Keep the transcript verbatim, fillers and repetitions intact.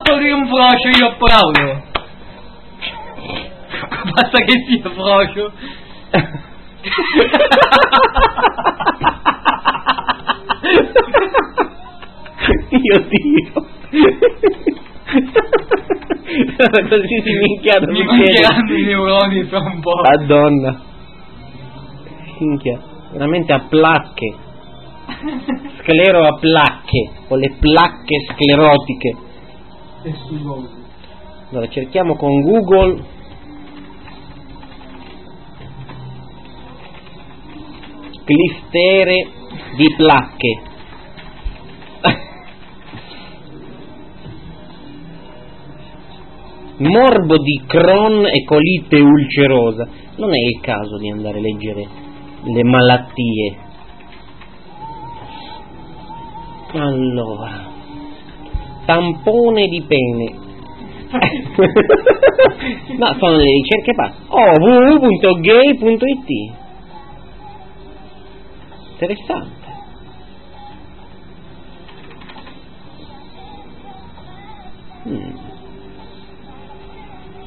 posso dire un frocio io a Paolo? Basta che sia frocio. Dio Dio. Così si minchiato. Mi mancheranno i neuroni fra un po'. Madonna. Minchia, veramente a placche. Sclero a placche, o le placche sclerotiche. E su Google. Allora cerchiamo con Google. Clistere di placche. Morbo di Crohn e colite ulcerosa. Non è il caso di andare a leggere le malattie. Allora, tampone di pene. No, sono le ricerche pazze. Oh, w w w punto gay punto i t. Interessante. Hmm.